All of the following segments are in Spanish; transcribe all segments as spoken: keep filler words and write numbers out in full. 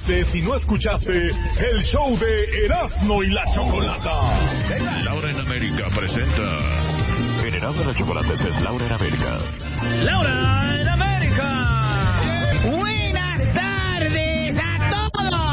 perdiste si no escuchaste el show de Erasmo y la Chocolata. Laura en América presenta... En Erasmo y la Chocolata, esta es Laura en América. ¡Laura en América! ¡Buenas tardes a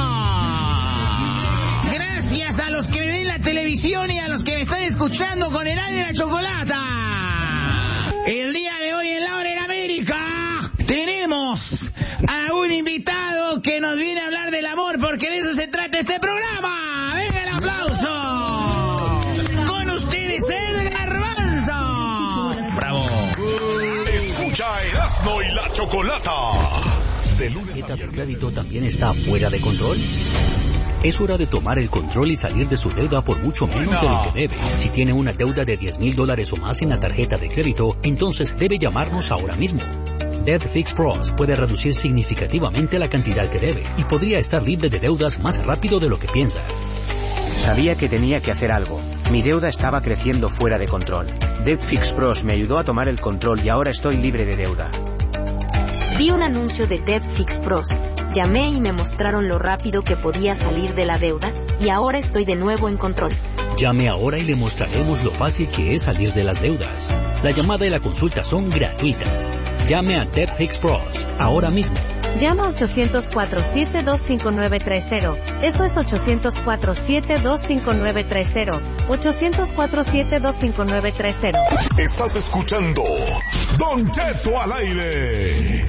todos! Gracias a los que me ven en la televisión y a los que me están escuchando con Erasmo y la Chocolata. El día de hoy en Laura en América tenemos a un invitado que nos viene a hablar del amor, porque de eso se trata este programa. ¡Venga el aplauso! Con ustedes el Garbanzo. ¡Bravo! Escucha Erasmo y la Chocolata. De lunes a ¿La tarjeta de viernes. crédito también está fuera de control? Es hora de tomar el control y salir de su deuda por mucho menos de lo que debe. Si tiene una deuda de diez mil dólares o más en la tarjeta de crédito, entonces debe llamarnos ahora mismo. Debt Fix Pros puede reducir significativamente la cantidad que debe y podría estar libre de deudas más rápido de lo que piensa. Sabía que tenía que hacer algo. Mi deuda estaba creciendo fuera de control. Debt Fix Pros me ayudó a tomar el control y ahora estoy libre de deuda. Vi un anuncio de Debt Fix Pros. Llamé y me mostraron lo rápido que podía salir de la deuda y ahora estoy de nuevo en control. Llame ahora y le mostraremos lo fácil que es salir de las deudas. La llamada y la consulta son gratuitas. Llame a Debt Fix Pros ahora mismo. Llama ocho cero cuatro, siete dos cinco nueve tres cero. Eso es ocho cero cuatro, siete dos cinco nueve tres cero. ocho cero cuatro, siete dos cinco nueve tres cero. Estás escuchando Don Cheto al aire.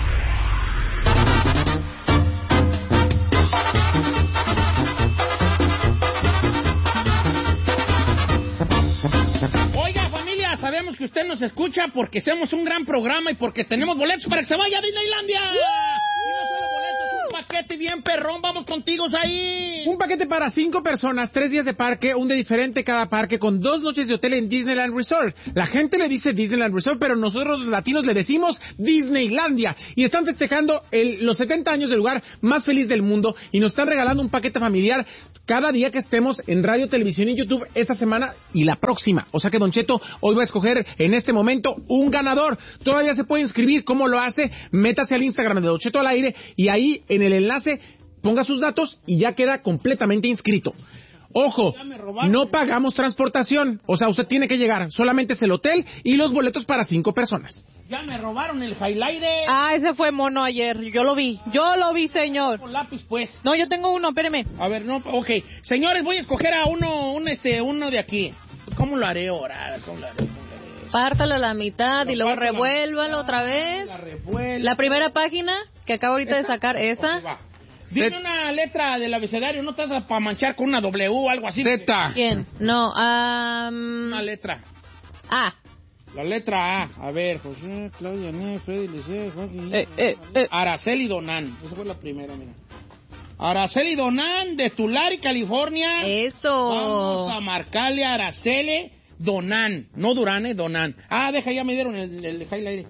Oiga, familia, sabemos que usted nos escucha porque hacemos un gran programa y porque tenemos boletos para que se vaya a Disneylandia. Y no solo boletos, un paquete bien perrón. Vamos contigo ahí. Un paquete para cinco personas, tres días de parque, un de diferente cada parque, con dos noches de hotel en Disneyland Resort. La gente le dice Disneyland Resort, pero nosotros los latinos le decimos Disneylandia. Y están festejando el, los setenta años del lugar más feliz del mundo y nos están regalando un paquete familiar cada día que estemos en radio, televisión y YouTube esta semana y la próxima. O sea que Don Cheto hoy va a escoger en este momento un ganador. Todavía se puede inscribir. ¿Cómo lo hace? Métase al Instagram de Don Cheto al aire y ahí en el enlace ponga sus datos y ya queda completamente inscrito. Ojo, no pagamos transportación. O sea, usted tiene que llegar. Solamente es el hotel y los boletos para cinco personas. Ya me robaron el highlighter. Ah, ese fue mono ayer. Yo lo vi. Yo lo vi, señor. Con lápiz, pues. No, yo tengo uno, espéreme. A ver, no, ok. Señores, voy a escoger a uno, un este, uno de aquí. ¿Cómo lo haré ahora? ¿Cómo lo haré? ¿Cómo lo haré? Pártalo a la mitad Lo y luego parto a la revuélvalo mitad, otra vez. La revuelvo. La primera página que acabo ahorita de ¿Esta? sacar, esa. Ok, va. Dime una letra del abecedario, no estás para manchar con una W o algo así. Z. ¿Quién? No, ah... um, Una letra. A. La letra A. A ver, José, Claudia, Né, Freddy, Liceo, Joaquín. Eh, eh, eh. Araceli Donán. Esa fue la primera, mira. Araceli Donán, de Tulare, California. Eso. Vamos a marcarle a Araceli Donán. No Durán, eh, Donán. Ah, deja, ya me dieron el, el highlight.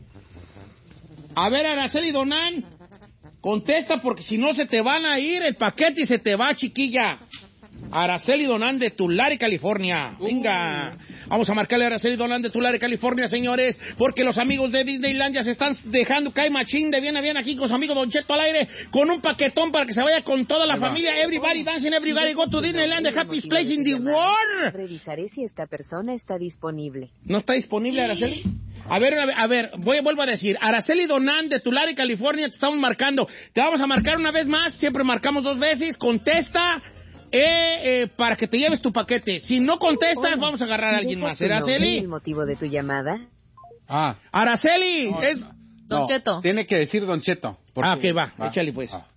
A ver, Araceli Donán. Contesta porque si no se te van a ir el paquete y se te va, chiquilla. Araceli Donán de Tulare, California. Venga. Vamos a marcarle a Araceli Donán de Tulare, California, señores, porque los amigos de Disneylandia se están dejando caer machín de bien a bien aquí con su amigo Don Cheto al aire, con un paquetón para que se vaya con toda la familia. Everybody dancing, everybody go to Disneyland, the happiest place in the world. Revisaré si esta persona está disponible. ¿No está disponible, Araceli? A ver, a ver, a ver, voy, vuelvo a decir. Araceli Donán de Tulare, California, te estamos marcando. Te vamos a marcar una vez más, siempre marcamos dos veces. Contesta eh, eh, para que te lleves tu paquete. Si no contestas, Hola. vamos a agarrar a alguien más. ¿Dejas tu nombre y Araceli. el motivo de tu llamada? Ah. Araceli. No, es... Don no, Cheto. Tiene que decir Don Cheto. Ah, ok, va, échale pues. Ah.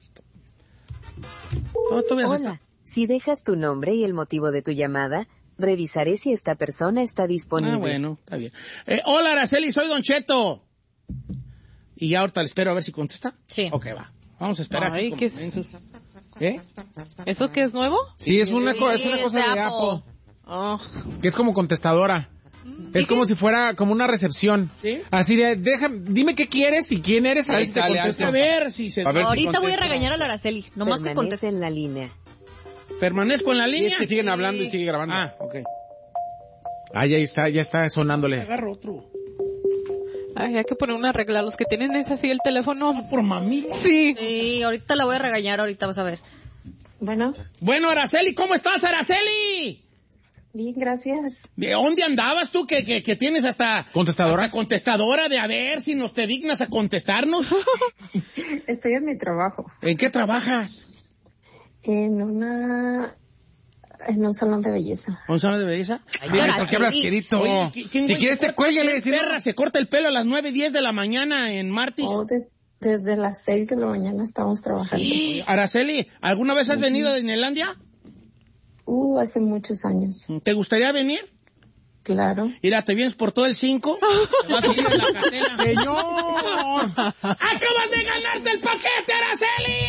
No, tú ves Hola. Si dejas tu nombre y el motivo de tu llamada, revisaré si esta persona está disponible. Ah, bueno, está bien. Eh, hola, Araceli, soy Don Cheto. Y ya ahorita le espero a ver si contesta. Sí. Ok, va. Vamos a esperar. Ay, aquí ¿qué con- es? ¿Eh? ¿Eso qué es nuevo? Sí, es una, co- es una Sí, cosa es de Apple. Oh. Que es como contestadora. Es como si fuera como una recepción. ¿Sí? Así de, deja, dime qué quieres y quién eres. Ahí te contesto. A ver si se... A ver si Ahorita voy a contesta. regañar a la Araceli. Nomás que Permanece conteste. en la línea. ¿Permanezco en la Y línea? es que siguen hablando y sigue grabando. Ah, ok. Ah, ya está, ya está sonándole. Agarro otro. Ay, hay que poner una regla. Los que tienen ese así el teléfono. ¿Por mami? Sí. Sí, ahorita la voy a regañar, ahorita vas a ver. Bueno. Bueno, Araceli, ¿cómo estás, Araceli? Bien, gracias. ¿De dónde andabas tú que, que, que tienes hasta... ¿Contestadora? Hasta contestadora de a ver si nos te dignas a contestarnos. Estoy en mi trabajo. ¿En qué trabajas? En una... En un salón de belleza. ¿Un salón de belleza? Ay, mira, ¿por qué hablas quedito? Oye, ¿quién, si quieres te cuélgale. Si perra se corta el pelo a las nueve, diez de la mañana en Martis. Oh, des, desde las seis de la mañana estamos trabajando. Araceli, ¿alguna vez has uh-huh. venido a Disneylandia? Uh, hace muchos años. ¿Te gustaría venir? Claro. Mira, ¿te vienes por todo el cinco? ¿Te vas a ir en la cartera? ¡Señor! ¡Acabas de ganarte el paquete, Araceli!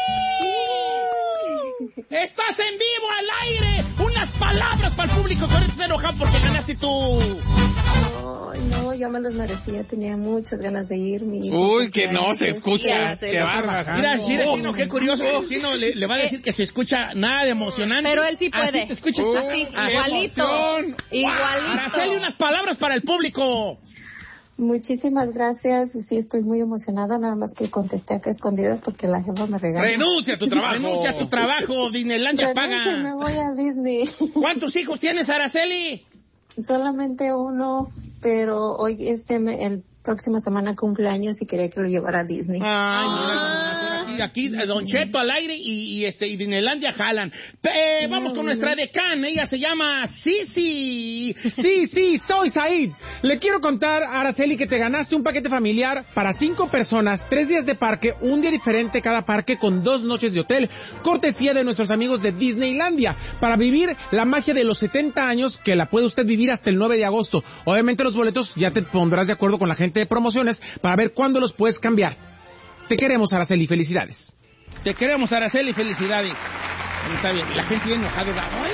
¡Estás en vivo, al aire! ¡Unas palabras para el público! Tú eres enojado porque ganaste tú. Ay, no, ya me los merecía. Tenía muchas ganas de ir. Mi Uy, que no se escucha. Sí, ¡Qué bárbaro! Mira, mira, Chino, qué curioso. Chino le, le va a decir que se escucha nada de emocionante. Pero él sí puede. Así te escuchas. Uh, así, igualito. Emoción. Igualito. Araceli, unas palabras para el público. Muchísimas gracias. Sí, estoy muy emocionada. Nada más que contesté acá escondidas porque la jefa me regaña. ¡Renuncia a tu trabajo! ¡Renuncia a tu trabajo! Disneylandia paga. Me voy a Disney. ¿Cuántos hijos tienes, Araceli? Solamente uno, pero hoy este el próxima semana cumpleaños y quería que lo llevara a Disney. Ay, no, aquí, aquí Don Cheto al aire y, y este y Disneylandia jalan. Eh, vamos con nuestra decana, ella se llama Sisi. Sí, sí, soy Said. Le quiero contar, Araceli, que te ganaste un paquete familiar para cinco personas, tres días de parque, un día diferente cada parque con dos noches de hotel, cortesía de nuestros amigos de Disneylandia, para vivir la magia de los setenta años que la puede usted vivir hasta el nueve de agosto. Obviamente los boletos ya te pondrás de acuerdo con la gente de promociones para ver cuándo los puedes cambiar. Te queremos, Araceli, felicidades. Te queremos, Araceli, felicidades. Está bien, la gente viene enojada. Ay,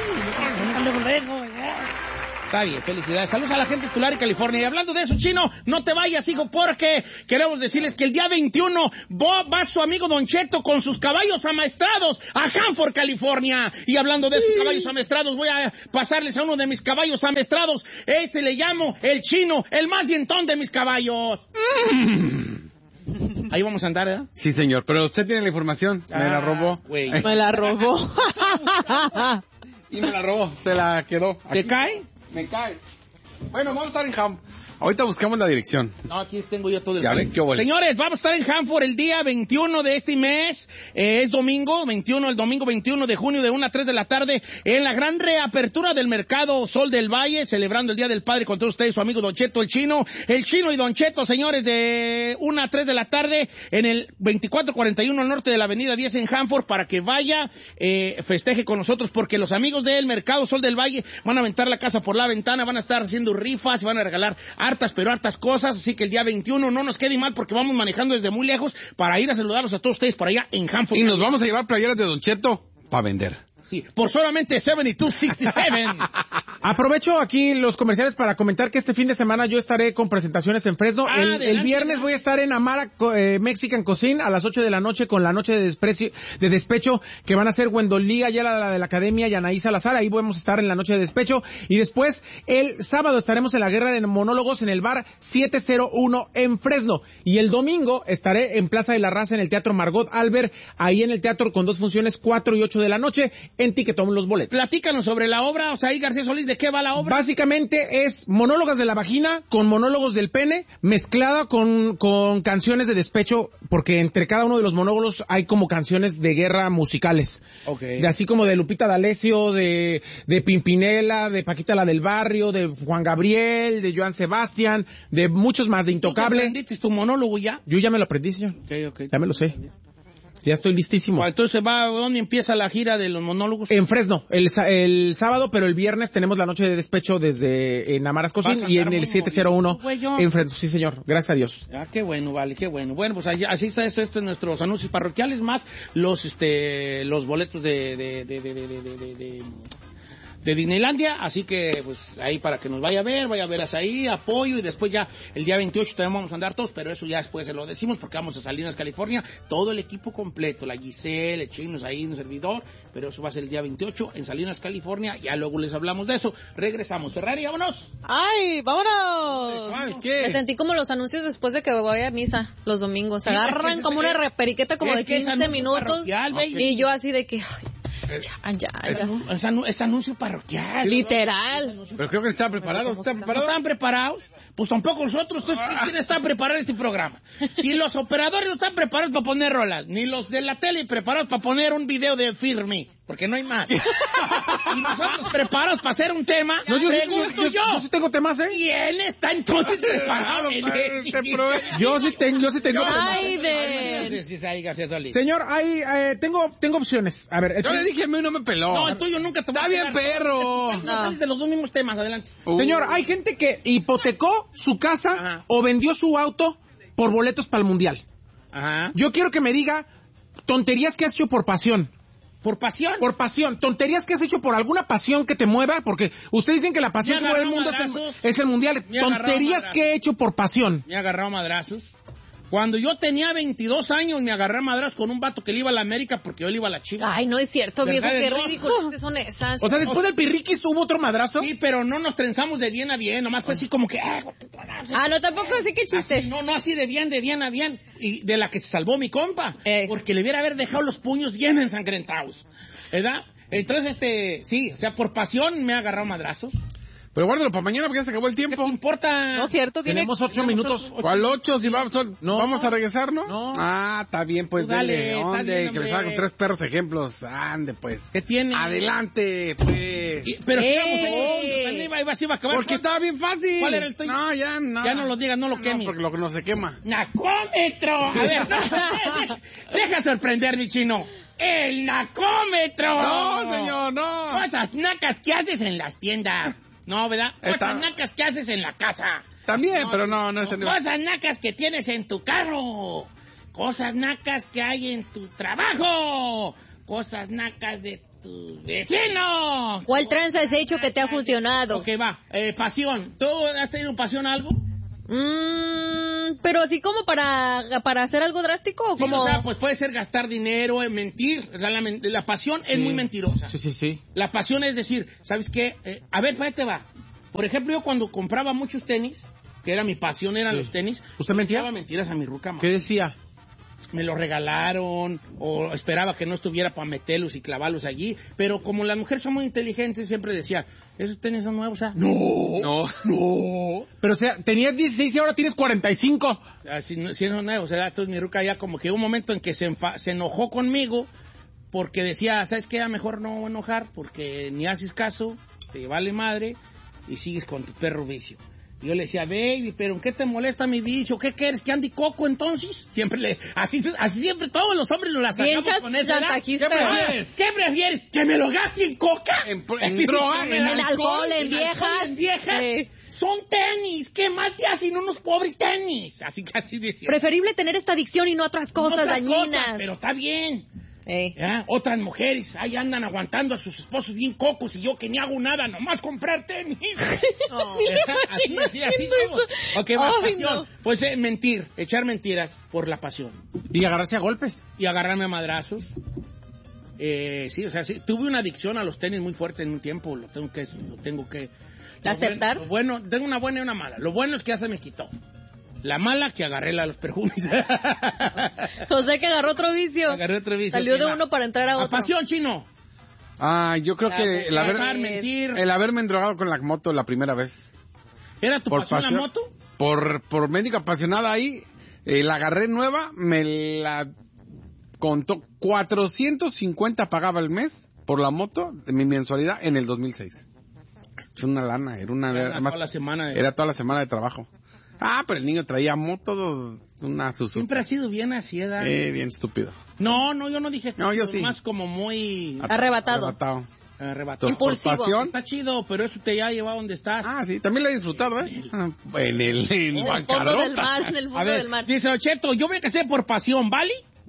está bien, felicidades. Saludos a la gente de Tulare, California. Y hablando de eso, Chino, no te vayas, hijo, porque queremos decirles que el día veintiuno va su amigo Don Cheto con sus caballos amaestrados a Hanford, California. Y hablando de sí. esos caballos amaestrados, voy a pasarles a uno de mis caballos amaestrados. Este le llamo el Chino, el más dientón de mis caballos. Mm. Ahí vamos a andar, ¿eh? Sí, señor, pero usted tiene la información. Ah, me la robó. Wey. Me la robó. Y me la robó, se la quedó. ¿Te cae? Me cae. Bueno, vamos a estar en Ham. Ahorita buscamos la dirección. No, aquí tengo yo todo el... Ya ven, qué bueno. Señores, vamos a estar en Hanford el día veintiuno de este mes. Eh, es domingo, veintiuno, el domingo veintiuno de junio de una a tres de la tarde en la gran reapertura del mercado Sol del Valle, celebrando el Día del Padre con todos ustedes, su amigo Don Cheto, el Chino. El Chino y Don Cheto, señores, de una a tres de la tarde en el veinticuatro cuarenta y uno al norte de la avenida diez en Hanford para que vaya, eh, festeje con nosotros porque los amigos del mercado Sol del Valle van a aventar la casa por la ventana, van a estar haciendo rifas y van a regalar hartas, pero hartas cosas, así que el día veintiuno no nos quede mal porque vamos manejando desde muy lejos para ir a saludarlos a todos ustedes por allá en Hanford. Y nos vamos a llevar playeras de Don Cheto para vender. Sí, por solamente setenta y dos sesenta y siete. Aprovecho aquí los comerciales para comentar que este fin de semana yo estaré con presentaciones en Fresno. Ah, el, el viernes voy a estar en Amara eh, Mexican Cuisine a las ocho de la noche con la noche de, desprecio, de despecho que van a ser Wendolí, allá la, la de la Academia y Anaí Salazar. Ahí vamos a estar en la noche de despecho. Y después, el sábado estaremos en la Guerra de Monólogos en el bar siete cero uno en Fresno. Y el domingo estaré en Plaza de la Raza en el Teatro Margot Albert, ahí en el teatro con dos funciones, cuatro y ocho de la noche. En Tiquetón los boletos. Platícanos sobre la obra, o sea, ahí García Solís, ¿de qué va la obra? Básicamente es monólogos de la vagina con monólogos del pene, mezclada con, con canciones de despecho, porque entre cada uno de los monólogos hay como canciones de guerra musicales. Okay. De así como de Lupita D'Alessio, de, de Pimpinela, de Paquita la del Barrio, de Juan Gabriel, de Joan Sebastián, de muchos más, de Intocable. ¿Tú aprendiste tu monólogo ya? Yo ya me lo aprendí, señor. Okay, okay. Ya me lo sé. Ya estoy listísimo. Bueno, entonces, va, ¿dónde empieza la gira de los monólogos? En Fresno, el, el sábado, pero el viernes tenemos la noche de despecho desde en Amaras Cocín y en el siete cero uno en Fresno. Sí, señor. Gracias a Dios. Ah, qué bueno, vale, qué bueno. Bueno, pues allá, así está esto, esto en nuestros anuncios parroquiales, más los este los boletos de... de, de, de, de, de, de, de de Disneylandia, así que pues ahí para que nos vaya a ver, vaya a ver ahí, apoyo, y después ya el día veintiocho también vamos a andar todos, pero eso ya después se lo decimos porque vamos a Salinas, California, todo el equipo completo, la Giselle, el Chinos ahí, un servidor, pero eso va a ser el día veintiocho en Salinas, California, ya luego les hablamos de eso. Regresamos. Ferrari, vámonos. ¡Ay, vámonos! Ay, ¿qué? Me sentí como los anuncios después de que voy a misa los domingos. Sí, Agarran es que como es- una reperiqueta como es de que es quince anuncio minutos. parroquial, baby. Y yo así de que... ay, ya, ya, Es, ya. anu- es anu- es anuncio parroquial. Literal. Pero creo que están preparados. ¿Están ¿No preparados? están preparados? Pues tampoco nosotros. Entonces, ¿quién está preparado este programa? Si los operadores no están preparados para poner rolas, ni los de la tele preparados para poner un video de Firme, porque no hay más. Y nosotros preparados para hacer un tema, No, yo, sí- pregunto yo, yo. yo, yo sí tengo temas, ¿eh? ¿Quién está entonces preparado? Yo sí tengo, yo sí tengo temas. Ay, de... Sí, sí, ahí, García Solís. Señor, hay, eh, tengo, tengo opciones. A ver, el Yo le pri- dije, a mí no me peló. No, el tuyo nunca te va Está a bien, pegar. perro. No sales de los dos mismos temas, adelante. Uh. Señor, hay gente que hipotecó su casa Ajá. o vendió su auto por boletos para el mundial. Ajá. Yo quiero que me diga tonterías que has hecho por pasión. Por pasión. Por pasión, tonterías que has hecho por alguna pasión que te mueva, porque ustedes dicen que la pasión Me que mueve el agarró mundo es el, madrazos. es el mundial. Me agarró Tonterías madrazos. que he hecho por pasión. Me he agarrado madrazos. Cuando yo tenía veintidós años, me agarré a madrazos con un vato que le iba a la América porque yo le iba a la Chivas. Ay, no es cierto, viejo, ¿Verdad? qué No. ridículas son esas. O sea, después del pirriquis hubo otro madrazo. Sí, pero no nos trenzamos de bien a bien, nomás fue así como que... ah, Ah, no, tampoco así que chiste. así, no, no así de bien, de bien a bien. Y de la que se salvó mi compa. Eh. Porque le hubiera haber dejado los puños bien ensangrentados. ¿Verdad? Entonces, este, sí, o sea, por pasión me ha agarrado madrazos. Pero guárdalo para mañana porque ya se acabó el ¿Qué te tiempo. importa? No es cierto, tiene... Tenemos ocho minutos. ¿Cuál ocho? Si vamos, son- No. vamos a regresar, ¿no? No. Ah, está bien, pues Tú dale, dele. está ¿Dónde? bien, Que les hombre. hago tres perros ejemplos. Ande, pues. ¿Qué tiene? Adelante, pues. Y- pero si ¡Eh! vamos a... También iba, iba, así iba a acabar. Porque estaba bien fácil. ¿Cuál era el tuyo? No, ya no. Ya no lo digas, no lo quemes. No, porque lo que no se quema. ¡Nacómetro! A ver, deja, deja sorprender, mi chino. ¡El nacómetro! No, señor, no. Cosas nacas que haces en las tiendas. No, ¿verdad? Cosas Está- nacas que haces en la casa. También, pero no, no es el nivel. Cosas nacas que tienes en tu carro. Cosas nacas que hay en tu trabajo. Cosas nacas de tus vecinos. ¿Cuál tranza has hecho que te ha funcionado? Ok, va. Eh, pasión. ¿Tú has tenido pasión a algo? Mmm, pero así como para, para hacer algo drástico o Sí, como... o sea, pues puede ser gastar dinero, eh, mentir. O sea, la, men- la pasión es muy mentirosa. Sí, sí, sí. La pasión es decir, ¿sabes qué? Eh, a ver, ¿para qué te va? Por ejemplo, yo cuando compraba muchos tenis, que era mi pasión, eran Sí. los tenis. ¿Usted mentía? Echaba mentiras a mi ruca, ma. ¿Qué decía? Me los regalaron, o esperaba que no estuviera para meterlos y clavarlos allí. Pero como las mujeres son muy inteligentes, siempre decía, ¿esos tenis son nuevos? ¿Ah? No, No. no. Pero o sea, tenías dieciséis y ahora tienes cuarenta y cinco. Así no, si son nuevos, ¿verdad? Entonces mi ruca ya como que hubo un momento en que se, enfa- se enojó conmigo porque decía, ¿sabes qué? A mejor no enojar porque ni haces caso, te vale madre y sigues con tu perro vicio. Y yo le decía, baby, ¿pero en qué te molesta mi bicho? ¿Qué quieres? ¿Que ande coco entonces? Siempre le, así, así siempre todos los hombres nos la Bien sacamos con eso, ¿verdad? ¿Qué chantajista. prefieres? ¿Qué prefieres? ¿Que me lo gaste en coca? En, en Así, droga, sí, en en alcohol, en alcohol, viejas. en viejas. Sí. Son tenis, ¿qué más te hacen unos pobres tenis? Así que así decía. Preferible tener esta adicción y no otras cosas Otras dañinas. cosas, pero está bien. Eh. ¿Ya? Otras mujeres ahí andan aguantando a sus esposos bien cocos y yo que ni hago nada, nomás comprar tenis. Oh. así, así, así. vamos. Ok, va, Ay, pasión. no. Pues eh, mentir, echar mentiras por la pasión. Y agarrarse a golpes. Y agarrarme a madrazos. Eh, sí, o sea, sí, tuve una adicción a los tenis muy fuerte en un tiempo, lo tengo que, lo tengo que... lo ¿Aceptar? Bueno, lo bueno, tengo una buena y una mala. Lo bueno es que ya se me quitó. La mala, que agarré la de los perfumes. O sea que agarró otro vicio. Agarré otro vicio. Salió de Mira. uno para entrar a A otro. pasión, chino. Ah, yo creo que el, haber, Trabajar, mentir. el haberme endrogado con la moto la primera vez. ¿Era tu Por pasión, pasión. la moto? Por, por médica apasionada ahí, eh, la agarré nueva, me la contó cuatrocientos cincuenta pagaba el mes por la moto de mi mensualidad en el dos mil seis. Es una lana, era una... Era además, toda la semana de- Era toda la semana de trabajo. Ah, pero el niño traía moto, una Suzuki. Siempre ha sido bien así, ¿verdad? Eh, bien estúpido. No, no, yo no dije... No, yo sí. Más como muy... Arrebatado. Arrebatado. Arrebatado. Entonces, por pasión. Está chido, pero eso te ya lleva a donde estás. Ah, sí, también la he disfrutado, ¿eh? Ah, en el, en En el fondo bancarrota. del mar, en el fondo A ver, del mar. dice Ocheto, yo me casé por pasión, ¿vale?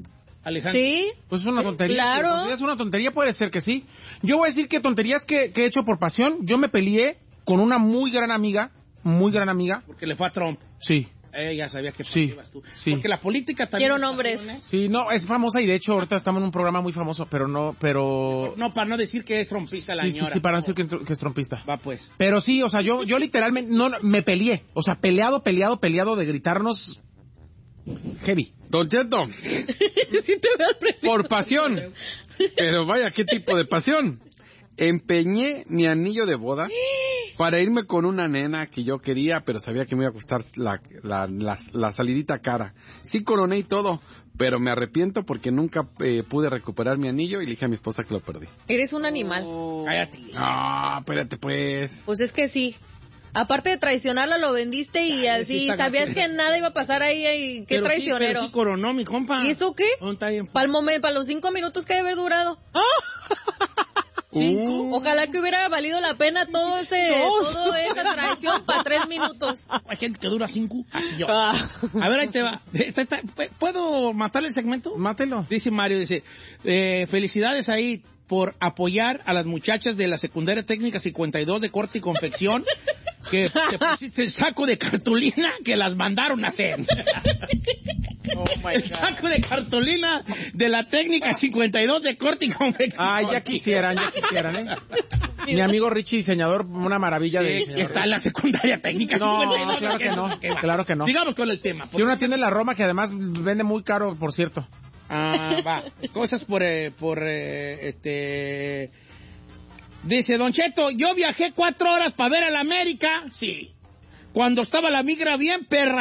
Alejandro? Sí. Pues es una tontería. Claro. Si es una tontería, puede ser que sí. Yo voy a decir que tonterías que, que he hecho por pasión. Yo me peleé con una muy gran amiga, muy gran amiga. Porque le fue a Trump. Sí. Eh, ya sabía que sí, ibas tú. sí. Porque la política también... Quiero nombres. Sí, no, es famosa y de hecho ahorita estamos en un programa muy famoso, pero no, pero... No, para no decir que es trompista la Sí, señora. sí, sí, para no decir que, que es trompista. Va pues. Pero sí, o sea, yo, yo literalmente no, me peleé. O sea, peleado, peleado, peleado de gritarnos heavy. Don Cheto, Sí te veas preferido. por pasión. Pero vaya, ¿qué tipo de pasión? Empeñé mi anillo de bodas para irme con una nena que yo quería, pero sabía que me iba a costar la, la, la, la salidita cara. Sí coroné y todo, pero me arrepiento porque nunca eh, pude recuperar mi anillo y le dije a mi esposa que lo perdí. Eres un animal. Cállate. Ah, espérate pues. Pues es que sí. Aparte de traicionarla, lo vendiste y Ay, así sí está sabías gato. que nada iba a pasar ahí. Y qué Pero sí, traicionero. pero sí coronó, mi compa. ¿Y eso qué? No, está bien. Para el momento, para los cinco minutos que debe haber durado. ¿Cinco? Ojalá que hubiera valido la pena todo ese, toda esa traición para tres minutos. Hay gente que dura cinco. Así yo. Ah. A ver, ahí te va. Esta- esta- ¿Puedo matarle el segmento? Mátelo. Dice Mario, dice, eh, felicidades ahí por apoyar a las muchachas de la secundaria técnica cincuenta y dos de corte y confección que te pusiste el saco de cartulina que las mandaron a hacer. Oh my El God. saco de cartulina de la técnica cincuenta y dos de corte y confección. Ay, ya quisieran, ya quisieran, ¿eh? Mi amigo Richie, diseñador, una maravilla de Eh, diseñador. está en la secundaria técnica No, cincuenta y dos. claro que no, ¿Qué va? claro que no. Sigamos con el tema. Tiene una tienda en la Roma que además vende muy caro, por cierto. Ah, va. Cosas por, eh, por, eh, este... Dice, Don Cheto, yo viajé cuatro horas para ver a la América. Sí. Cuando estaba la migra bien perra.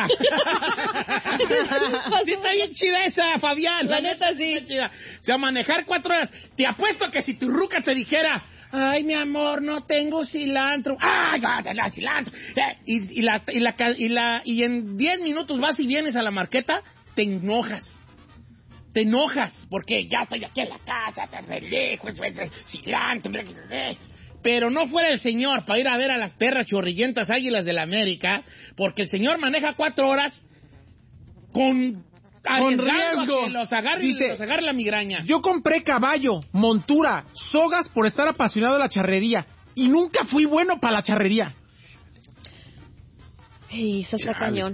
Sí, está bien chida esa, Fabián. La neta, sí. Está chida. O sea, manejar cuatro horas. Te apuesto que si tu ruca te dijera, ay, mi amor, no tengo cilantro. Ay, la cilantro. Eh, Y, y, la, y, la, y, la, y en diez minutos vas y vienes a la marqueta, te enojas. Te enojas, porque ya estoy aquí en la casa, te lejos, cilantro, pero no fuera el señor para ir a ver a las perras chorrillentas águilas de la América, porque el señor maneja cuatro horas con, Con riesgo. a que los agarre, Dice, los agarre la migraña. Yo compré caballo, montura, sogas por estar apasionado de la charrería. Y nunca fui bueno para la charrería. Ey, eso está cañón.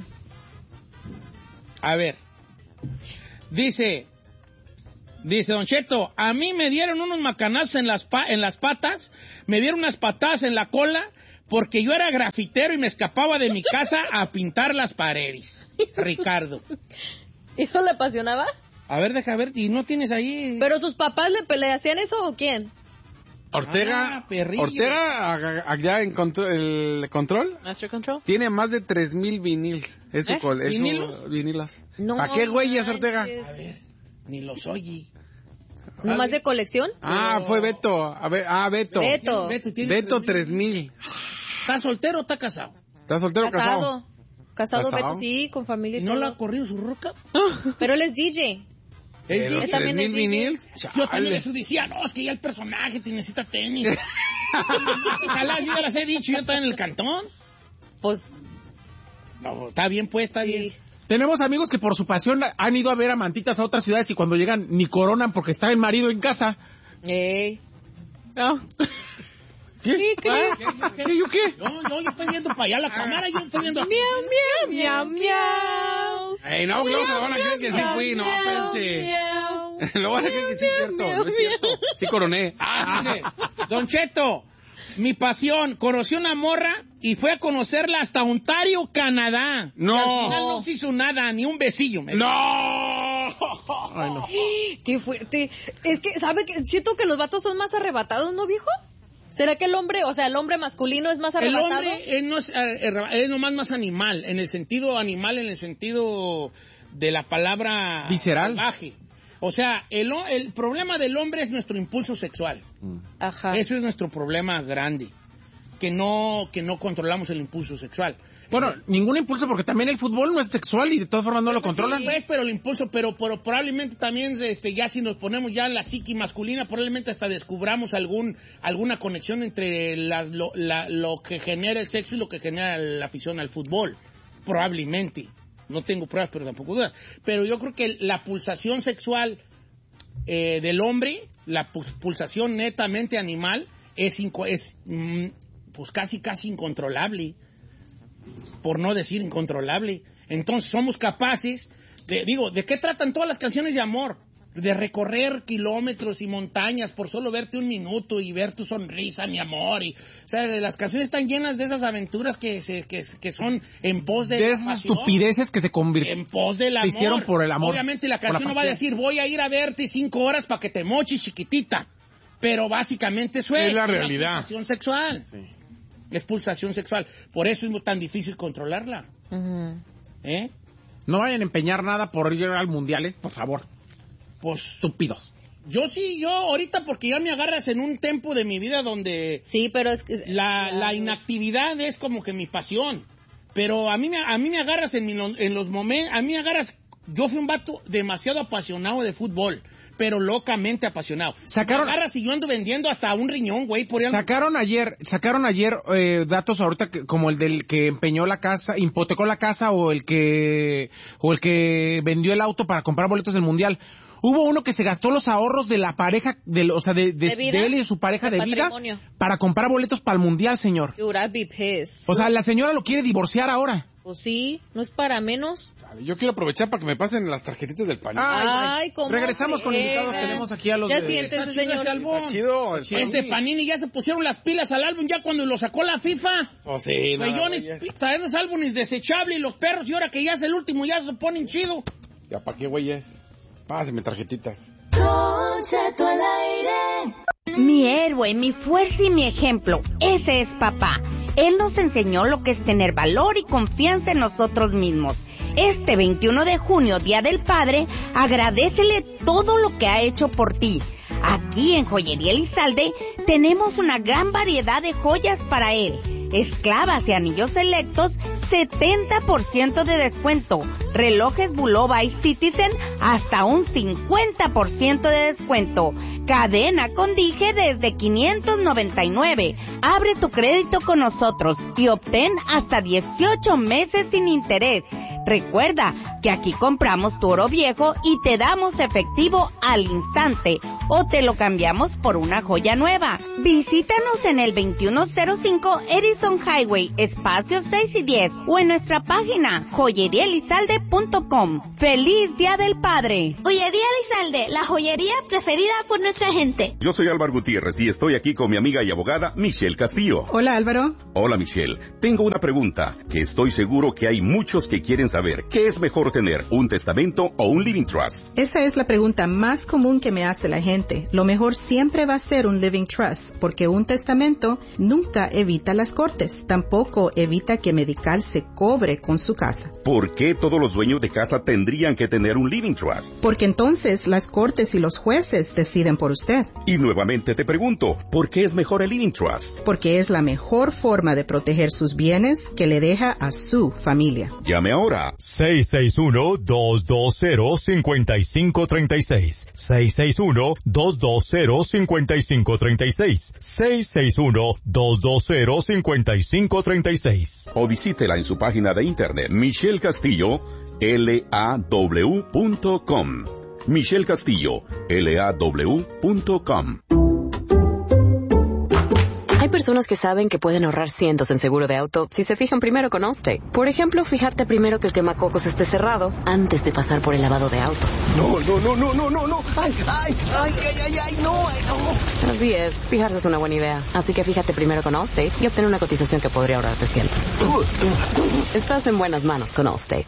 A ver, dice, dice Don Cheto, a mí me dieron unos macanazos en las, pa en las patas, me dieron unas patadas en la cola, porque yo era grafitero y me escapaba de mi casa a pintar las paredes. Ricardo. ¿Eso le apasionaba? A ver, deja ver, ¿y no tienes ahí? ¿Pero sus papás le, le hacían eso o quién? Ortega, Ah, perrillo. Ortega, a- allá en contro- el control, Master Control. tiene más de tres mil viniles. Es su ¿Eh? col- es su- ¿Vinilos? vinilas. No ¿A qué güeyes, Ortega? manches. A ver, ni los oye. ¿Nomás de colección? Ah, fue Beto. A ver, ah, Beto. Beto. Beto, tiene Beto tres mil. tres mil. ¿Está soltero o está casado? ¿Estás soltero o casado? Casado. Casado, Casado. Beto, sí, con familia ¿Y y no todo. lo ha corrido su roca? Pero él es D J. Es Pero D J. también tres es mil D J. vinils. Yo también Chale. eso decía, no, es que ya el personaje te necesita tenis. Ojalá, yo ya las he dicho, yo estaba en el cantón. Pues, No, está bien, pues, está sí. bien. Tenemos amigos que por su pasión han ido a ver amantitas a otras ciudades y cuando llegan ni coronan porque está el marido en casa. Ey. ¿Qué? Sí, ¿qué? ¿Ah? ¿Qué? ¿Yo qué? No, no, yo estoy viendo para allá la cámara, yo estoy viendo... Miau, miau, miau, miau. Ey, no, luego se van a creer que sí fui, no, pensé. Miau. Luego van a creer que sí es cierto, no es cierto. Sí coroné. Ah, dice, Don Cheto, mi pasión, conocí una morra y fue a conocerla hasta Ontario, Canadá. No. Y al final no se hizo nada, ni un besillo. me- ¡No! Ay, no. Qué fuerte. Es que, ¿sabe que siento que los vatos son más arrebatados, ¿no, viejo? ¿Será que el hombre, o sea, el hombre masculino es más El arrebatado? hombre es, no es, eh, es nomás más animal, en el sentido animal, en el sentido de la palabra... Visceral. Salvaje. O sea, el, ho- el problema del hombre es nuestro impulso sexual. Ajá. Eso es nuestro problema grande. Que no, que no controlamos el impulso sexual. Bueno, ningún impulso porque también el fútbol no es sexual y de todas formas no lo controlan. Sí, pues, pero el impulso, pero, pero probablemente también, este, ya si nos ponemos ya en la psiqui masculina, probablemente hasta descubramos algún, alguna conexión entre las- lo, la- lo que genera el sexo y lo que genera la afición al fútbol. Probablemente. No tengo pruebas, pero tampoco dudas. Pero yo creo que la pulsación sexual eh, del hombre, la pulsación netamente animal, es, inco- es mm, pues casi, casi incontrolable, por no decir incontrolable. Entonces somos capaces, de, digo, ¿de qué tratan todas las canciones de amor? De recorrer kilómetros y montañas por solo verte un minuto y ver tu sonrisa, mi amor. Y, o sea, las canciones están llenas de esas aventuras que, se, que, que son en pos de, de la esas pasión, estupideces que se convirtieron. En pos del amor. Se hicieron por el amor. Obviamente la canción no va a decir, voy a ir a verte cinco horas para que te moches, chiquitita. Pero básicamente eso es. Es la realidad. Es pulsación sexual. Sí. Es pulsación sexual. Por eso es tan difícil controlarla. Uh-huh. ¿Eh? No vayan a empeñar nada por ir al mundial, ¿eh? Por favor. Pues estúpidos. Yo sí, yo ahorita porque ya me agarras en un tiempo de mi vida donde sí, pero es que la, la inactividad es como que mi pasión. Pero a mí me a mí me agarras en, mi, en los momentos, a mí me agarras. Yo fui un vato demasiado apasionado de fútbol, pero locamente apasionado. Sacaron, me agarras y yo ando vendiendo hasta un riñón, güey. Por sacaron ayer, sacaron ayer eh, datos ahorita que, como el del que empeñó la casa, hipotecó la casa o el que o el que vendió el auto para comprar boletos del mundial. Hubo uno que se gastó los ahorros de la pareja, de, o sea, de, de, ¿De, de él y de su pareja de, de vida patrimonio. Para comprar boletos para el mundial, señor. Dude, I'd be pissed. O sea, la señora lo quiere divorciar ahora. Pues sí, no es para menos. Yo quiero aprovechar para que me pasen las tarjetitas del pan. Ay, Ay ¿cómo regresamos con invitados, tenemos aquí a los ya de... siéntese, señor. Está chido, el es de Panini, ya se pusieron las pilas al álbum ya cuando lo sacó la FIFA. Oh, sí, no. Traen los álbumes desechables y los perros, y ahora que ya es el último, ya se ponen chido. ¿Ya para qué, güeyes? Pásenme tarjetitas. Don Cheto al aire. Mi héroe, mi fuerza y mi ejemplo, ese es papá. Él nos enseñó lo que es tener valor y confianza en nosotros mismos. Este veintiuno de junio, Día del Padre, agradécele todo lo que ha hecho por ti. Aquí en Joyería Elizalde tenemos una gran variedad de joyas para él. Esclavas y anillos selectos, setenta por ciento de descuento. Relojes Bulova y Citizen, hasta un cincuenta por ciento de descuento. Cadena con dije desde quinientos noventa y nueve. Abre tu crédito con nosotros y obtén hasta dieciocho meses sin interés. Recuerda que aquí compramos tu oro viejo y te damos efectivo al instante o te lo cambiamos por una joya nueva. Visítanos en el veintiuno cero cinco Edison Highway, espacios seis y diez o en nuestra página joyería elizalde punto com. ¡Feliz Día del Padre! Joyería Elizalde, la joyería preferida por nuestra gente. Yo soy Álvaro Gutiérrez y estoy aquí con mi amiga y abogada Michelle Castillo. Hola, Álvaro. Hola, Michelle. Tengo una pregunta que estoy seguro que hay muchos que quieren saber. ¿Qué es mejor tener, un testamento o un living trust? Esa es la pregunta más común que me hace la gente. Lo mejor siempre va a ser un living trust, porque un testamento nunca evita las cortes. Tampoco evita que Medical se cobre con su casa. ¿Por qué todos los dueños de casa tendrían que tener un living trust? Porque entonces las cortes y los jueces deciden por usted. Y nuevamente te pregunto, ¿por qué es mejor el living trust? Porque es la mejor forma de proteger sus bienes que le deja a su familia. Llame ahora. seis seis uno, dos dos cero, cinco cinco tres seis. seis seis uno, dos dos cero, cinco cinco tres seis. seis seis uno, dos dos cero, cinco cinco tres seis. O visítela en su página de internet Michelle Castillo L A W punto com. Michelle Castillo L A W punto com. Hay personas que saben que pueden ahorrar cientos en seguro de auto si se fijan primero con Allstate. Por ejemplo, fijarte primero que el quemacocos esté cerrado antes de pasar por el lavado de autos. No, no, no, no, no, no, no. Ay, ay, ay, ay, ay, ay, no, ay, no. Así es, fijarse es una buena idea. Así que fíjate primero con Allstate y obtén una cotización que podría ahorrarte cientos. Estás en buenas manos con Allstate.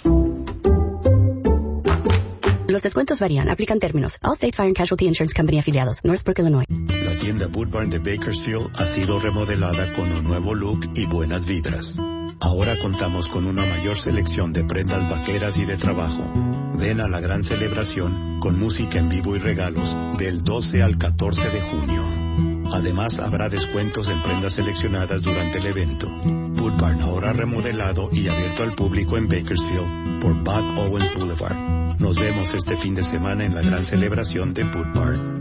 Los descuentos varían. Aplican términos. Allstate Fire and Casualty Insurance Company afiliados. Northbrook, Illinois. La tienda Boot Barn de Bakersfield ha sido remodelada con un nuevo look y buenas vibras. Ahora contamos con una mayor selección de prendas vaqueras y de trabajo. Ven a la gran celebración con música en vivo y regalos del doce al catorce de junio. Además, habrá descuentos en prendas seleccionadas durante el evento. Boot Barn ahora remodelado y abierto al público en Bakersfield por Buck Owens Boulevard. Nos vemos este fin de semana en la gran celebración de Boot Barn.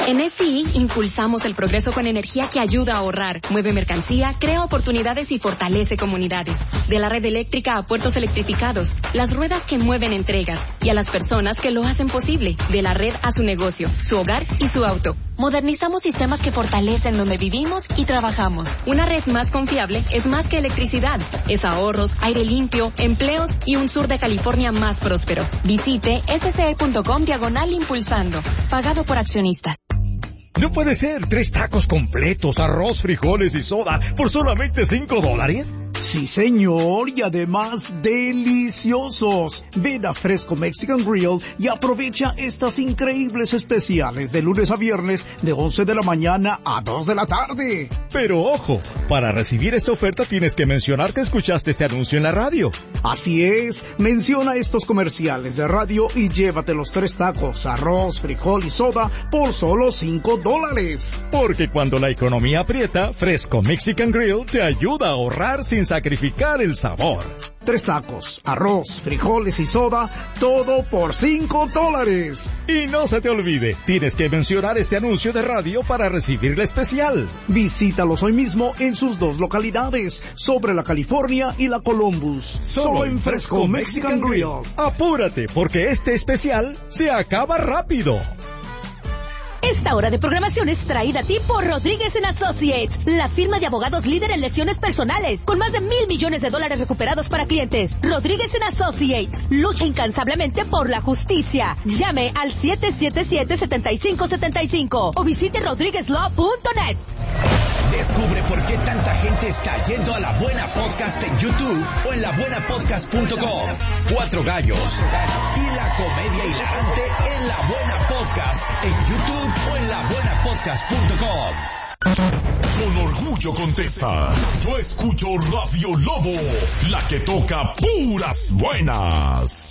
En S I impulsamos el progreso con energía que ayuda a ahorrar, mueve mercancía, crea oportunidades y fortalece comunidades. De la red eléctrica a puertos electrificados, las ruedas que mueven entregas y a las personas que lo hacen posible. De la red a su negocio, su hogar y su auto. Modernizamos sistemas que fortalecen donde vivimos y trabajamos. Una red más confiable es más que electricidad. Es ahorros, aire limpio, empleos y un sur de California más próspero. Visite s c e punto com diagonal impulsando. Pagado por accionistas. No puede ser, tres tacos completos, arroz, frijoles y soda por solamente cinco dólares. Sí, señor, y además deliciosos. Ven a Fresco Mexican Grill y aprovecha estas increíbles especiales de lunes a viernes de once de la mañana a dos de la tarde. Pero ojo, para recibir esta oferta tienes que mencionar que escuchaste este anuncio en la radio. Así es, menciona estos comerciales de radio y llévate los tres tacos, arroz, frijol y soda por solo cinco dólares. Porque cuando la economía aprieta, Fresco Mexican Grill te ayuda a ahorrar sin sacrificar el sabor. Tres tacos, arroz, frijoles y soda, todo por cinco dólares. Y no se te olvide, tienes que mencionar este anuncio de radio para recibir la especial. Visítalos hoy mismo en sus dos localidades, sobre la California y la Columbus. Solo, Solo en Fresco Mexican Grill. Apúrate, porque este especial se acaba rápido. Esta hora de programación es traída a ti por Rodríguez and Associates, la firma de abogados líder en lesiones personales, con más de mil millones de dólares recuperados para clientes. Rodríguez and Associates lucha incansablemente por la justicia. Llame al siete siete siete, siete cinco siete cinco o visite rodríguez law punto net. Descubre por qué tanta gente está yendo a La Buena Podcast en YouTube o en la buena podcast punto com. Cuatro gallos y la comedia hilarante en La Buena Podcast en YouTube o en la buena podcast punto com. Con orgullo contesta, yo escucho Radio Lobo, la que toca puras buenas.